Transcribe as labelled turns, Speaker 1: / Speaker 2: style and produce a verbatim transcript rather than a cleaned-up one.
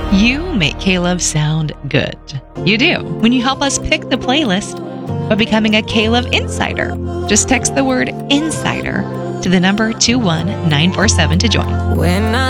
Speaker 1: You make K-Love sound good. You do when you help us pick the playlist by becoming a K-Love Insider. Just text the word INSIDER to the number two one nine four seven to join.
Speaker 2: When I